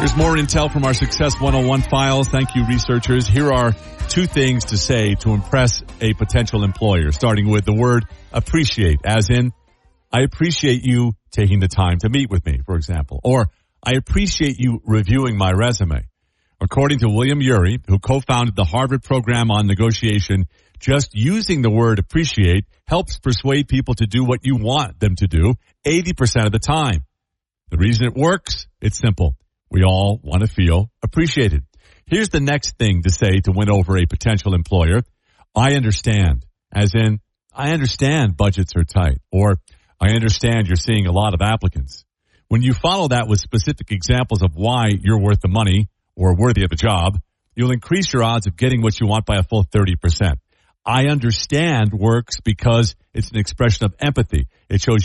There's more intel from our Success 101 files. Thank you, researchers. Here are 2 things to say to impress a potential employer, starting with the word appreciate, as in, I appreciate you taking the time to meet with me, for example, or I appreciate you reviewing my resume. According to William Ury, who co-founded the Harvard program on negotiation, just using the word appreciate helps persuade people to do what you want them to do 80% of the time. The reason it works? It's simple. We all want to feel appreciated. Here's the next thing to say to win over a potential employer. I understand, as in, I understand budgets are tight, or I understand you're seeing a lot of applicants. When you follow that with specific examples of why you're worth the money or worthy of a job, you'll increase your odds of getting what you want by a full 30%. I understand works because it's an expression of empathy. It shows